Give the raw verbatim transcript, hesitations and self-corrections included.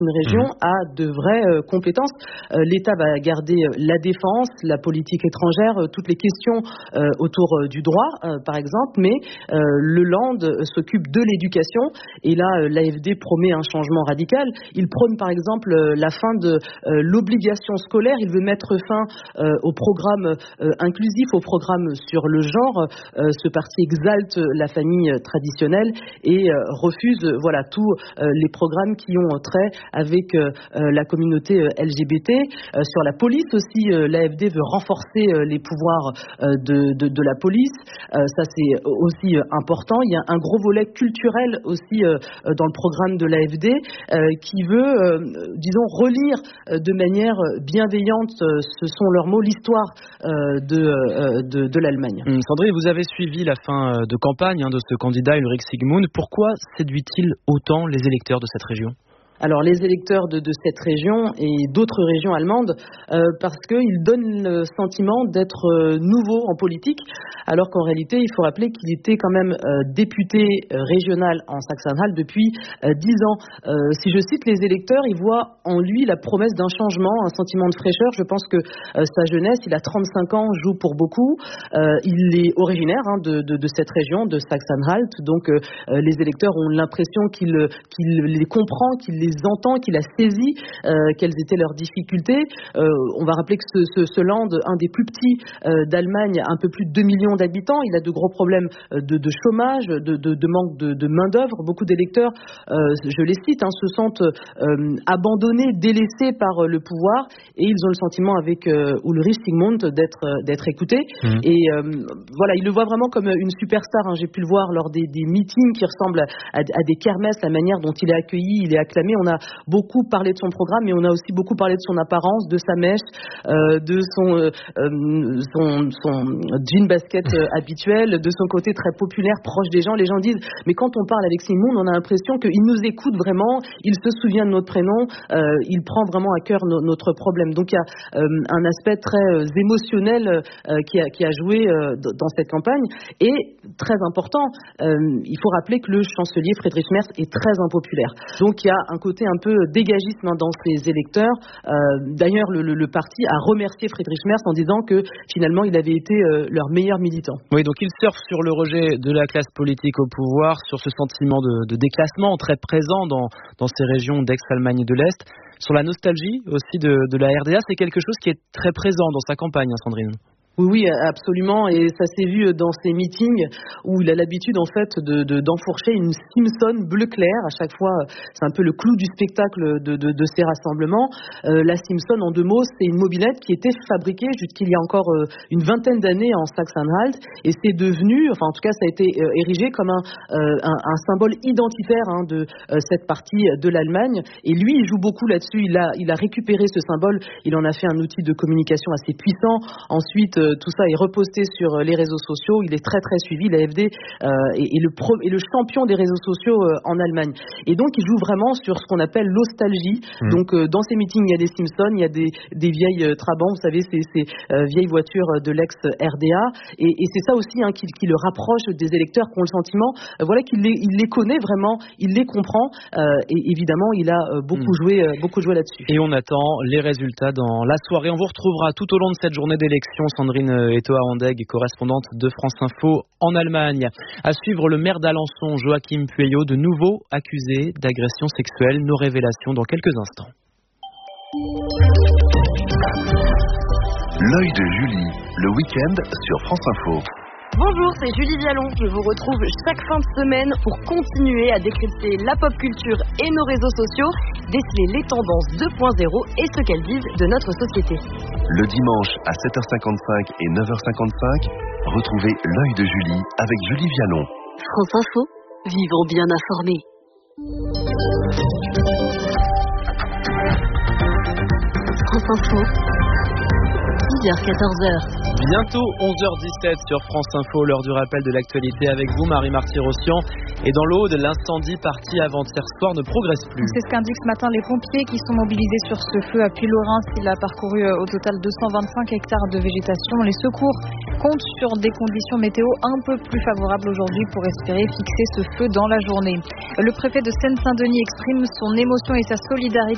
une région a de vraies euh, compétences. Euh, L'État va garder euh, la défense, la politique étrangère, euh, toutes les questions euh, autour euh, du droit, euh, par exemple, mais euh, le Land euh, s'occupe de l'éducation. Et là, euh, l'A F D promet un changement radical. Il prône, par exemple, euh, la fin de euh, l'obligation scolaire. Il veut mettre fin euh, au programme euh, inclusif, au programme sur le genre. Euh, ce parti exalte la famille traditionnelle et euh, refuse, euh, voilà, tous euh, les programmes qui ont trait avec euh, la communauté L G B T. Euh, sur la police aussi, euh, l'A F D veut renforcer euh, les pouvoirs euh, de, de, de la police. Euh, ça, c'est aussi euh, important. Il y a un gros volet culturel aussi euh, dans le programme de l'A F D euh, qui veut, euh, disons, relire euh, de manière bienveillante, euh, ce sont leurs mots, l'histoire euh, de, euh, de, de l'Allemagne. Mmh, Sandrine, vous avez suivi la fin de campagne hein, de ce candidat Ulrich Sigmund. Pourquoi séduit-il autant les électeurs de cette région ? Alors les électeurs de, de cette région et d'autres régions allemandes, euh, parce qu'ils donnent le sentiment d'être euh, nouveaux en politique, alors qu'en réalité, il faut rappeler qu'il était quand même euh, député euh, régional en Saxe-Anhalt depuis euh, dix ans. Euh, si je cite les électeurs, ils voient en lui la promesse d'un changement, un sentiment de fraîcheur. Je pense que euh, sa jeunesse, il a trente-cinq ans, joue pour beaucoup. Euh, il est originaire hein, de, de, de cette région, de Saxe-Anhalt, donc euh, les électeurs ont l'impression qu'il, qu'il les comprend, qu'il les entend, qu'il a saisi euh, quelles étaient leurs difficultés. Euh, on va rappeler que ce, ce, ce Land, un des plus petits euh, d'Allemagne, a un peu plus de deux millions d'habitants. Il a de gros problèmes de, de chômage, de, de, de manque de, de main-d'œuvre. Beaucoup d'électeurs, euh, je les cite, hein, se sentent euh, abandonnés, délaissés par le pouvoir et ils ont le sentiment avec euh, Ulrich Sigmund d'être, d'être écoutés. Mmh. Et euh, voilà, ils le voient vraiment comme une superstar. Hein. J'ai pu le voir lors des, des meetings qui ressemblent à, à des kermesses, la manière dont il est accueilli, il est acclamé. On a beaucoup parlé de son programme, mais on a aussi beaucoup parlé de son apparence, de sa mèche, euh, de son, euh, son, son jean basket euh, habituel, de son côté très populaire, proche des gens. Les gens disent, mais quand on parle avec Sigmund, on a l'impression qu'il nous écoute vraiment, il se souvient de notre prénom, euh, il prend vraiment à cœur no, notre problème. Donc il y a euh, un aspect très euh, émotionnel euh, qui, a, qui a joué euh, dans cette campagne. Et très important, euh, il faut rappeler que le chancelier Friedrich Merz est très impopulaire. Donc il y a un côté un peu dégagiste hein, dans ses électeurs. Euh, d'ailleurs, le, le, le parti a remercié Friedrich Merz en disant que finalement il avait été euh, leur meilleur militant. Oui, donc il surfe sur le rejet de la classe politique au pouvoir, sur ce sentiment de, de déclassement très présent dans, dans ces régions d'ex-Allemagne de l'Est, sur la nostalgie aussi de, de la R D A. C'est quelque chose qui est très présent dans sa campagne, hein, Sandrine. Oui, oui, absolument, et ça s'est vu dans ses meetings où il a l'habitude en fait de, de, d'enfourcher une Simpson bleu clair. À chaque fois, c'est un peu le clou du spectacle de, de, de ces rassemblements. Euh, la Simpson, en deux mots, c'est une mobilette qui était fabriquée jusqu'il y a encore euh, une vingtaine d'années en Saxe-Anhalt, et c'est devenu, enfin en tout cas, ça a été euh, érigé comme un, euh, un, un symbole identitaire hein, de euh, cette partie de l'Allemagne. Et lui, il joue beaucoup là-dessus. Il a, il a récupéré ce symbole. Il en a fait un outil de communication assez puissant. Ensuite, tout ça est reposté sur les réseaux sociaux. Il est très très suivi. L'A F D euh, est, est, le pro, est le champion des réseaux sociaux euh, en Allemagne. Et donc il joue vraiment sur ce qu'on appelle l'ostalgie. Mmh. Donc euh, dans ces meetings, il y a des Simpsons, il y a des, des vieilles euh, Trabant, vous savez, ces, ces euh, vieilles voitures de l'ex-R D A. Et, et c'est ça aussi hein, qui, qui le rapproche des électeurs qui ont le sentiment, euh, voilà, qu'il les, il les connaît vraiment, il les comprend. Euh, et évidemment, il a euh, beaucoup mmh. joué, euh, beaucoup joué là-dessus. Et on attend les résultats dans la soirée. On vous retrouvera tout au long de cette journée d'élection, Sandrine Etoa-Andeg, correspondante de France Info en Allemagne. À suivre, le maire d'Alençon, Joachim Pueyo, de nouveau accusé d'agression sexuelle. Nos révélations dans quelques instants. L'œil de Julie, le week-end sur France Info. Bonjour, c'est Julie Vialon. Je vous retrouve chaque fin de semaine pour continuer à décrypter la pop culture et nos réseaux sociaux, déceler les tendances deux point zéro et ce qu'elles disent de notre société. Le dimanche à sept heures cinquante-cinq et neuf heures cinquante-cinq, retrouvez l'œil de Julie avec Julie Vialon. France Info, vivons bien informés. France Info, dix heures quatorze heures. Bientôt onze heures dix-sept sur France Info, l'heure du rappel de l'actualité avec vous, Marie-Marty Rossian. Et dans l'Aude, l'incendie parti avant-hier soir ne progresse plus. C'est ce qu'indiquent ce matin les pompiers qui sont mobilisés sur ce feu à Puy-Laurens. Il a parcouru au total deux cent vingt-cinq hectares de végétation. Les secours comptent sur des conditions météo un peu plus favorables aujourd'hui pour espérer fixer ce feu dans la journée. Le préfet de Seine-Saint-Denis exprime son émotion et sa solidarité